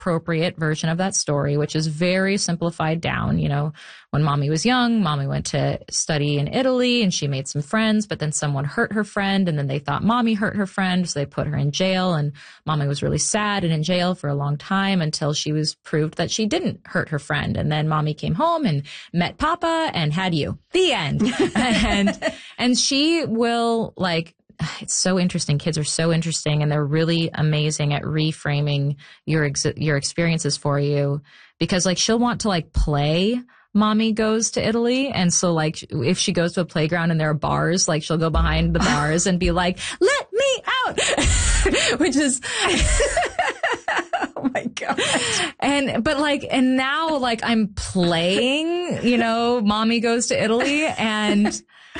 appropriate version of that story, which is very simplified down. You know, when mommy was young, mommy went to study in Italy and she made some friends, but then someone hurt her friend and then they thought mommy hurt her friend. So they put her in jail and mommy was really sad and in jail for a long time until she was proved that she didn't hurt her friend. And then mommy came home and met papa and had you. The end. and she will like, it's so interesting. Kids are so interesting and they're really amazing at reframing your experiences for you because like she'll want to like play mommy goes to Italy. And so like if she goes to a playground and there are bars, like she'll go behind the bars and be like, let me out, which is, oh my gosh. And now like I'm playing, you know, mommy goes to Italy and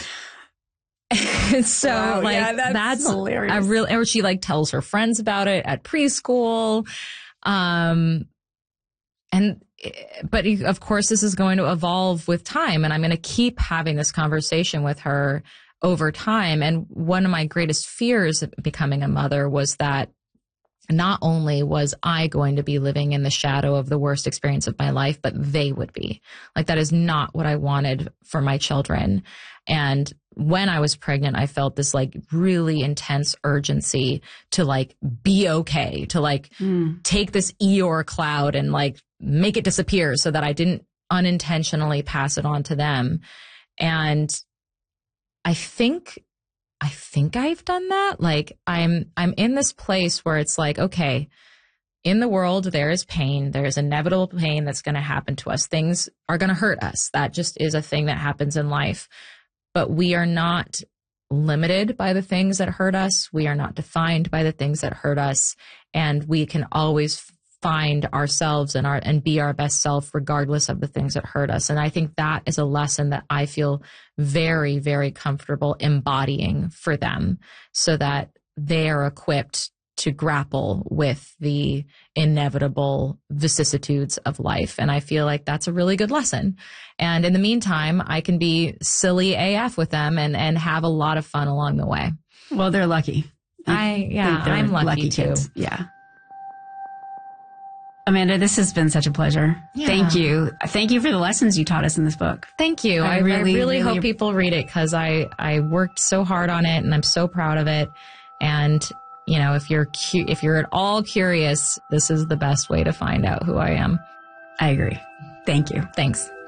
so wow, like yeah, that's hilarious. A real, or she like tells her friends about it at preschool. But of course this is going to evolve with time and I'm going to keep having this conversation with her over time. And one of my greatest fears of becoming a mother was that not only was I going to be living in the shadow of the worst experience of my life, but they would be. Like that is not what I wanted for my children. And when I was pregnant, I felt this like really intense urgency to like be okay, to like take this Eeyore cloud and like make it disappear so that I didn't unintentionally pass it on to them. And I think I've done that. Like I'm in this place where it's like, okay, in the world, there is pain. There is inevitable pain that's going to happen to us. Things are going to hurt us. That just is a thing that happens in life. But we are not limited by the things that hurt us. We are not defined by the things that hurt us. And we can always find ourselves and be our best self regardless of the things that hurt us. And I think that is a lesson that I feel very, very comfortable embodying for them so that they are equipped to grapple with the inevitable vicissitudes of life. And I feel like that's a really good lesson. And in the meantime, I can be silly AF with them and have a lot of fun along the way. Well, they're lucky. I'm lucky too. Kids. Yeah. Amanda, this has been such a pleasure. Yeah. Thank you. Thank you for the lessons you taught us in this book. Thank you. I really hope people read it because I worked so hard on it and I'm so proud of it. And you know, if you're at all curious, this is the best way to find out who I am. I agree. Thank you. Thanks.